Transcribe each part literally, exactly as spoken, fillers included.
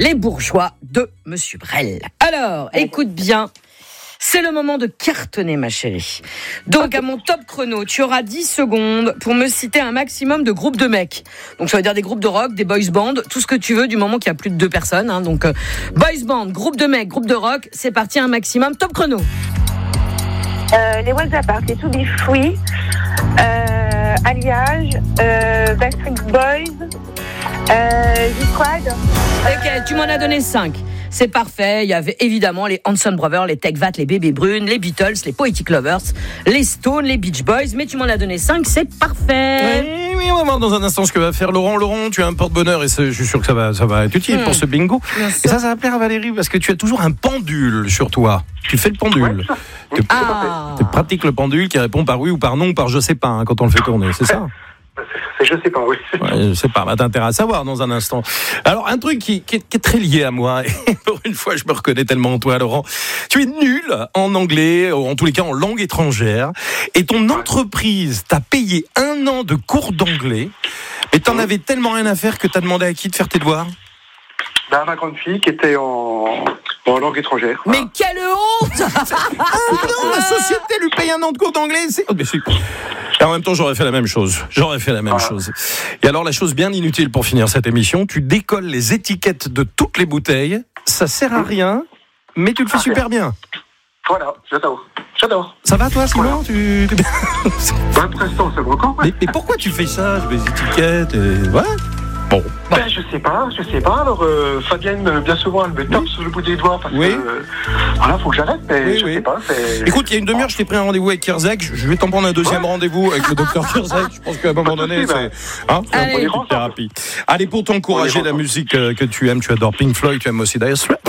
Les bourgeois de Monsieur Brel. Alors, écoute bien. C'est le moment de cartonner, ma chérie. Donc, à mon top chrono, tu auras dix secondes pour me citer un maximum de groupes de mecs. Donc, ça veut dire des groupes de rock, des boys bands, tout ce que tu veux du moment qu'il y a plus de deux personnes. Hein. Donc, euh, boys band, groupe de mecs, groupe de rock, c'est parti, un maximum. Top chrono. Euh, les What's Apart, les To Be Free, euh, Alliage, euh, Backstreet Boys, euh, G-Squad. Ok, tu m'en as donné cinq. C'est parfait, il y avait évidemment les Hanson Brothers, les Tech Vat, les Bébés Brunes, les Beatles, les Poetic Lovers, les Stones, les Beach Boys, mais tu m'en as donné cinq, c'est parfait. Oui, oui, on va voir dans un instant ce que va faire Laurent. Laurent, tu as un porte-bonheur et je suis sûr que ça va, ça va être utile mmh. pour ce bingo. Et ça, ça va plaire à Valérie parce que tu as toujours un pendule sur toi. Tu fais le pendule. Ouais. Tu ah. pratiques le pendule qui répond par oui ou par non ou par je sais pas hein, quand on le fait tourner, c'est ça ? Je sais pas, oui. Ouais, je sais pas, bah, t'as intérêt à savoir dans un instant. Alors, un truc qui, qui, est, qui est très lié à moi, et pour une fois, je me reconnais tellement en toi, Laurent. Tu es nul en anglais, ou en tous les cas en langue étrangère, et ton entreprise t'a payé un an de cours d'anglais, et t'en avais tellement rien à faire que t'as demandé à qui de faire tes devoirs ? Bah, ma grande fille qui était en, en langue étrangère. Mais quelle honte! Ah non, la société lui paye un an de cours d'anglais, c'est... Oh, mais c'est... Et en même temps, j'aurais fait la même chose. J'aurais fait la même ah. chose. Et alors, la chose bien inutile pour finir cette émission, tu décolles les étiquettes de toutes les bouteilles. Ça sert à rien, mais tu le fais ah, super bien. Voilà, j'adore. J'adore. Ça va, toi, Simon voilà. tu... Bah, pour l'instant, ça me recommande. Mais, mais pourquoi tu fais ça, les étiquettes et... Ouais. Bon. Ben, je sais pas, je sais pas. Alors, euh, Fabienne, bien souvent, elle me tape oui. sur le bout des doigts parce oui. que, euh, voilà, faut que j'arrête, mais oui, je oui. sais pas. C'est... Écoute, il y a une demi-heure, je t'ai pris un rendez-vous avec Kierzek. Je vais t'en prendre un deuxième ouais. rendez-vous avec le docteur Kierzek. Je pense qu'à un moment donné, c'est, hein, c'est un peu de thérapie. Allez, pour t'encourager la musique que tu aimes, tu adores Pink Floyd, tu aimes aussi Dire Straits.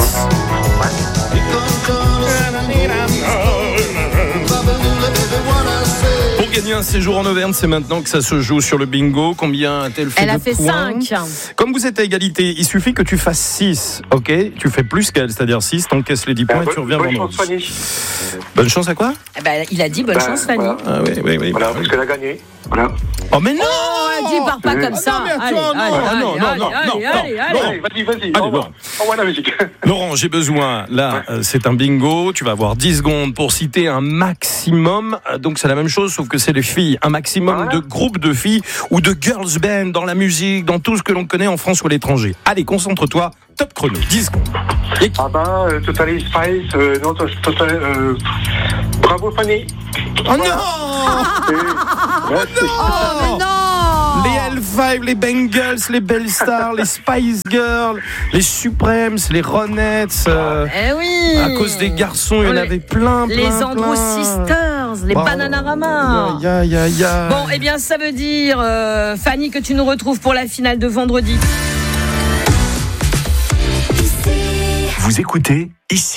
Gagner un séjour en Auvergne, c'est maintenant que ça se joue sur le bingo. Combien a-t-elle fait Elle de a fait points ? cinq. Comme vous êtes à égalité, il suffit que tu fasses six, ok ? Tu fais plus qu'elle, c'est-à-dire six, t'encaisses les dix points euh, et tu reviens bonne vendredi. Bonne chance, Fanny. Bonne chance à quoi ? eh ben, il a dit bonne ben, chance, Fanny. Voilà. Ah oui, oui, oui. Voilà, parce qu'elle a gagné. Voilà. Oh, mais non oh, dis, pars pas comme ça. Ah, non, mais attends, allez, non, allez, non, allez, non, allez, non, allez, non, allez, non. allez. Vas-y, vas-y. Allez, Laurent. Envoie la musique. Laurent, j'ai besoin, là, ouais. euh, c'est un bingo, tu vas avoir dix secondes pour citer un maximum, donc c'est la même chose, sauf que c'est les filles, un maximum voilà. de groupes de filles ou de girls band dans la musique, dans tout ce que l'on connaît en France ou à l'étranger. Allez, concentre-toi, top chrono, dix secondes. Et... Ah bah, euh, Totally Spice, euh, non, total, euh, bravo Fanny. Oh voilà. non et... oh, oh non Les L cinq, les Bengals, les Bell Stars, les Spice Girls, les Supremes, les Ronettes. Euh, eh oui. À cause des garçons, il y en avait plein, plein, Les Andrew plein. Sisters, les wow. Bananarama. Ya, ya, ya. Bon, eh bien, ça veut dire, euh, Fanny, que tu nous retrouves pour la finale de vendredi. Vous écoutez ici.